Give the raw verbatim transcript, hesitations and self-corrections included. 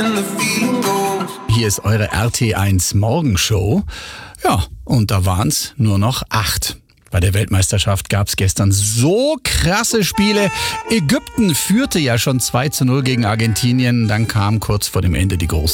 Hier ist eure R T eins Morgenshow. Ja, und da waren es nur noch acht. Bei der Weltmeisterschaft gab es gestern so krasse Spiele. Ägypten führte ja schon zwei zu null gegen Argentinien. Dann kam kurz vor dem Ende die große